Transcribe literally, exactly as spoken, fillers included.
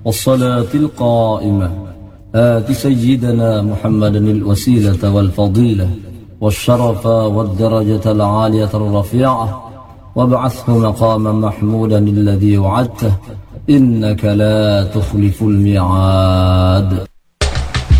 والصلاة القائمة آت سيدنا محمدا الوسيلة والفضيلة والشرف والدرجة العالية الرفيعة وابعثه مقاما محمودا الذي وعدته إنك لا تخلف الميعاد.